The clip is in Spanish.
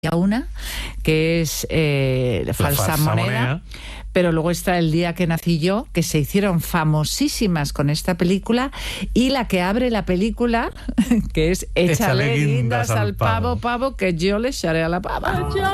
una que es falsa moneda. Pero luego está El día que nací yo, que se hicieron famosísimas con esta película, y la que abre la película, que es Échale guindas al pavo, que yo le echaré a la pava.